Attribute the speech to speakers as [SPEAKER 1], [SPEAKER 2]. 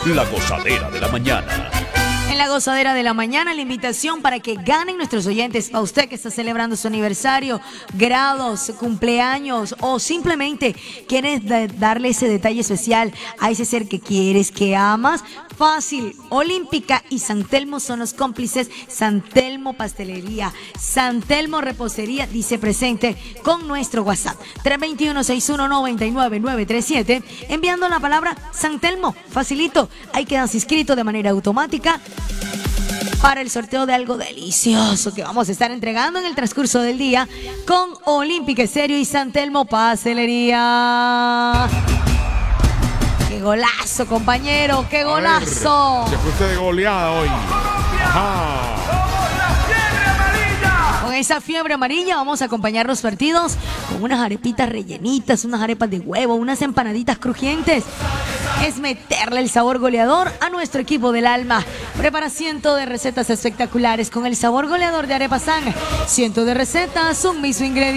[SPEAKER 1] La Gozadera de la Mañana.
[SPEAKER 2] En la Gozadera de la Mañana, la invitación para que ganen nuestros oyentes, a usted que está celebrando su aniversario, grados, cumpleaños o simplemente quieres darle ese detalle especial a ese ser que quieres, que amas. Fácil, Olímpica y San Telmo son los cómplices. San Telmo Pastelería, San Telmo Repostería, dice presente con nuestro WhatsApp 321-6199-937, enviando la palabra San Telmo. Facilito, ahí quedas inscrito de manera automática para el sorteo de algo delicioso que vamos a estar entregando en el transcurso del día con Olímpica Estéreo y San Telmo Pastelería. ¡Qué golazo, compañero! ¡Qué golazo!
[SPEAKER 3] Se fue usted de goleada hoy. Ajá.
[SPEAKER 2] Con esa fiebre amarilla vamos a acompañar los partidos con unas arepitas rellenitas, unas arepas de huevo, unas empanaditas crujientes. Es meterle el sabor goleador a nuestro equipo del alma. Prepara 100 de recetas espectaculares con el sabor goleador de Arepa San. 100 de recetas, un mismo ingrediente.